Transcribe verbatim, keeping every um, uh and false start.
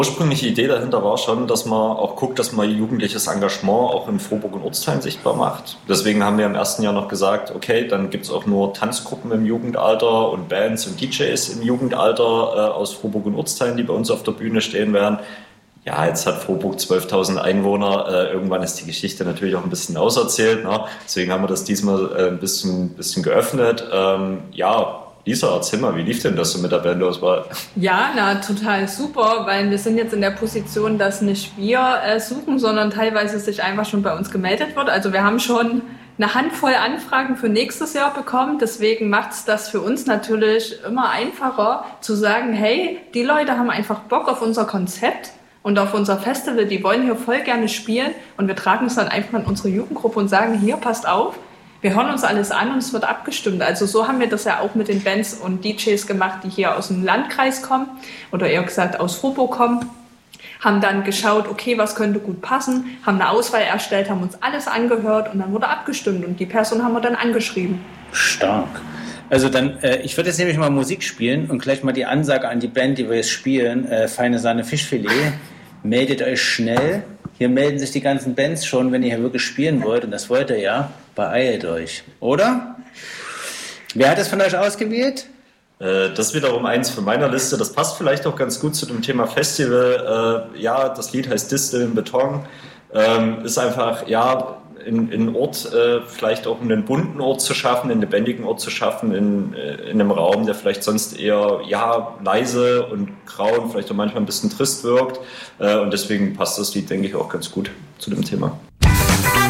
ursprüngliche Idee dahinter war schon, dass man auch guckt, dass man jugendliches Engagement auch in Vorburg und Ortsteilen sichtbar macht. Deswegen haben wir im ersten Jahr noch gesagt, okay, dann gibt es auch nur Tanzgruppen im Jugendalter und Bands und D Js im Jugendalter äh, aus Vorburg und Ortsteilen, die bei uns auf der Bühne stehen werden. Ja, jetzt hat Vorburg zwölftausend Einwohner. Äh, irgendwann ist die Geschichte natürlich auch ein bisschen auserzählt. Ne? Deswegen haben wir das diesmal äh, ein bisschen, bisschen geöffnet. Ähm, ja, Lisa, erzähl mal, wie lief denn das so mit der Bandauswahl? Ja, na, total super, weil wir sind jetzt in der Position, dass nicht wir äh, suchen, sondern teilweise sich einfach schon bei uns gemeldet wird. Also wir haben schon eine Handvoll Anfragen für nächstes Jahr bekommen. Deswegen macht es das für uns natürlich immer einfacher zu sagen, hey, die Leute haben einfach Bock auf unser Konzept und auf unser Festival. Die wollen hier voll gerne spielen und wir tragen es dann einfach in unsere Jugendgruppe und sagen, hier, passt auf. Wir hören uns alles an und es wird abgestimmt. Also so haben wir das ja auch mit den Bands und D Js gemacht, die hier aus dem Landkreis kommen oder eher gesagt aus Vorburg kommen. Haben dann geschaut, okay, was könnte gut passen, haben eine Auswahl erstellt, haben uns alles angehört und dann wurde abgestimmt und die Person haben wir dann angeschrieben. Stark. Also dann, äh, ich würde jetzt nämlich mal Musik spielen und gleich mal die Ansage an die Band, die wir jetzt spielen, äh, Feine Sahne Fischfilet, meldet euch schnell. Hier melden sich die ganzen Bands schon, wenn ihr hier wirklich spielen wollt und das wollt ihr ja. Beeilt euch, oder? Wer hat es von euch ausgewählt? Äh, das ist wiederum eins von meiner Liste. Das passt vielleicht auch ganz gut zu dem Thema Festival. Äh, ja, das Lied heißt Distel im Beton. Ähm, ist einfach, ja, in, in Ort, äh, vielleicht auch einen bunten Ort zu schaffen, einen lebendigen Ort zu schaffen, in, in einem Raum, der vielleicht sonst eher, ja, leise und grau und vielleicht auch manchmal ein bisschen trist wirkt. Äh, und deswegen passt das Lied, denke ich, auch ganz gut zu dem Thema.